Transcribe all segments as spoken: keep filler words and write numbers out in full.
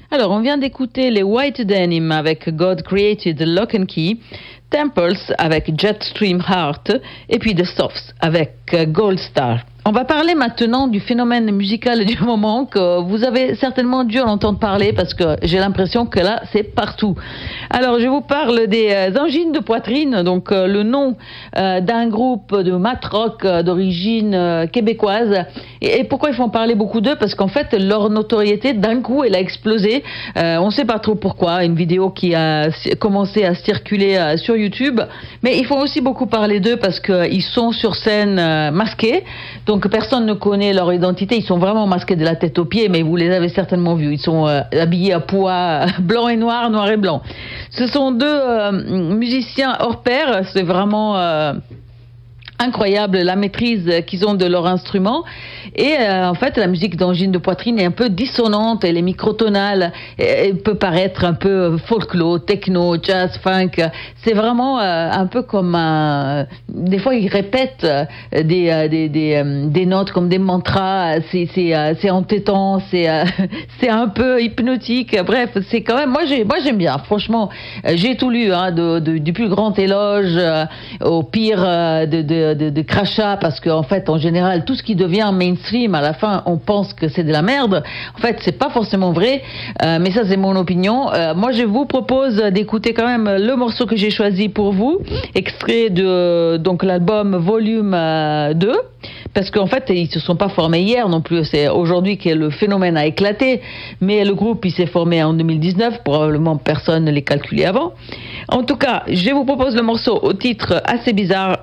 Alors, on vient d'écouter les White Denim avec God Created Lock and Key, Temples avec Jetstream Heart et puis The Softs avec Gold Star. On va parler maintenant du phénomène musical du moment que vous avez certainement dû en entendre parler parce que j'ai l'impression que là, c'est partout. Alors, je vous parle des euh, angines de poitrine, donc euh, le nom euh, d'un groupe de mat rock euh, d'origine euh, québécoise. Et, et pourquoi il faut en parler beaucoup d'eux? Parce qu'en fait, leur notoriété, d'un coup, elle a explosé. Euh, on ne sait pas trop pourquoi. Une vidéo qui a commencé à circuler euh, sur YouTube. Mais il faut aussi beaucoup parler d'eux parce qu'ils sont sur scène euh, masqués. Donc, personne ne connaît leur identité. Ils sont vraiment masqués de la tête aux pieds, mais vous les avez certainement vus. Ils sont euh, habillés à pois, blanc et noir, noir et blanc. Ce sont deux euh, musiciens hors pair. C'est vraiment euh, incroyable la maîtrise qu'ils ont de leur instrument. Et euh, en fait, la musique d'angine de poitrine est un peu dissonante, elle est microtonale, elle peut paraître un peu folklore, techno, jazz, funk. C'est vraiment euh, un peu comme un... Des fois, ils répètent euh, des, euh, des, des, euh, des notes comme des mantras. C'est, c'est, euh, c'est entêtant, c'est, euh, c'est un peu hypnotique. Bref, c'est quand même... Moi, j'ai, moi j'aime bien, franchement. J'ai tout lu, hein, de, de, du plus grand éloge euh, au pire euh, de... de De, de crachats, parce qu'en fait, en général, tout ce qui devient mainstream, à la fin, on pense que c'est de la merde. En fait, c'est pas forcément vrai, euh, mais ça, c'est mon opinion. Euh, moi, je vous propose d'écouter quand même le morceau que j'ai choisi pour vous, extrait de donc l'album Volume euh, deux, parce qu'en fait, ils se sont pas formés hier non plus. C'est aujourd'hui que le phénomène a éclaté, mais le groupe, il s'est formé en deux mille dix-neuf. Probablement, personne ne les calculait avant. En tout cas, je vous propose le morceau au titre assez bizarre,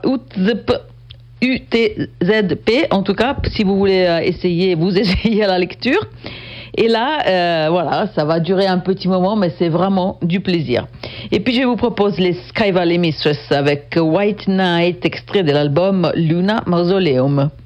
U T Z P, en tout cas, si vous voulez essayer, vous essayez à la lecture. Et là, euh, voilà, ça va durer un petit moment, mais c'est vraiment du plaisir. Et puis, je vous propose les Sky Valley Mistress avec White Night, extrait de l'album Luna Mausoleum.